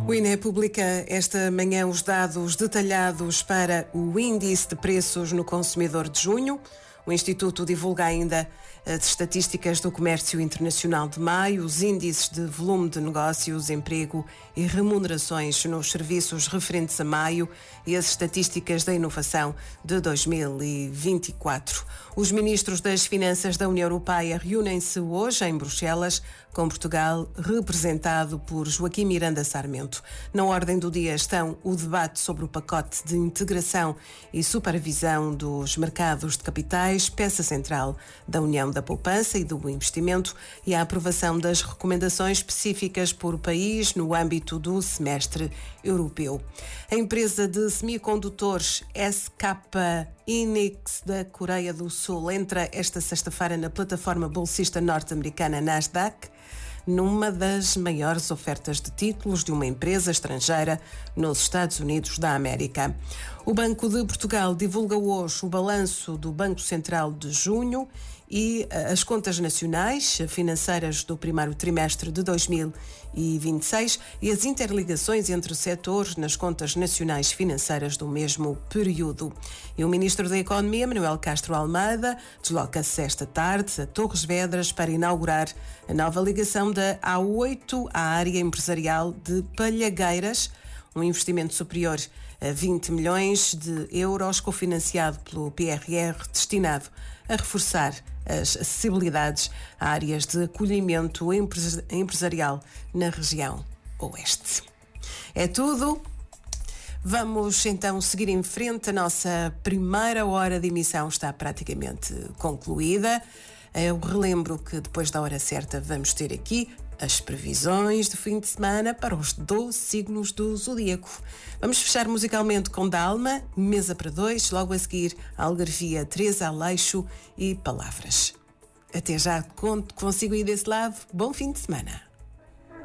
O INE publica esta manhã os dados detalhados para o Índice de Preços no Consumidor de junho. O Instituto divulga ainda as estatísticas do comércio internacional de maio, os índices de volume de negócios, emprego e remunerações nos serviços referentes a maio e as estatísticas da inovação de 2024. Os ministros das Finanças da União Europeia reúnem-se hoje em Bruxelas, com Portugal representado por Joaquim Miranda Sarmento. Na ordem do dia estão o debate sobre o pacote de integração e supervisão dos mercados de capitais, peça central da União da Poupança e do Investimento, e a aprovação das recomendações específicas por país no âmbito do semestre europeu. A empresa de semicondutores SK Hynix da Coreia do Sul entra esta sexta-feira na plataforma bolsista norte-americana Nasdaq, numa das maiores ofertas de títulos de uma empresa estrangeira nos Estados Unidos da América. O Banco de Portugal divulga hoje o balanço do Banco Central de junho e as contas nacionais financeiras do primeiro trimestre de 2026 e as interligações entre setores nas contas nacionais financeiras do mesmo período. E o Ministro da Economia, Manuel Castro Almeida, desloca-se esta tarde a Torres Vedras para inaugurar a nova ligação da A8 à área empresarial de Palhagueiras, um investimento superior a 20 milhões de euros, cofinanciado pelo PRR, destinado a reforçar as acessibilidades a áreas de acolhimento empresarial na região Oeste. É tudo. Vamos então seguir em frente. A nossa primeira hora de emissão está praticamente concluída. Eu relembro que depois da hora certa vamos ter aqui as previsões do fim de semana para os 12 signos do Zodíaco. Vamos fechar musicalmente com Dalma, Mesa para Dois, logo a seguir Algarvia, Teresa Aleixo e Palavras. Até já, consigo ir desse lado. Bom fim de semana.